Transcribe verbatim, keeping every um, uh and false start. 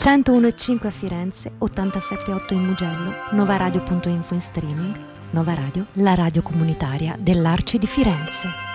centouno virgola cinque a Firenze, ottantasette virgola otto in Mugello, novaradio punto info in streaming. Nova Radio, la radio comunitaria dell'Arci di Firenze.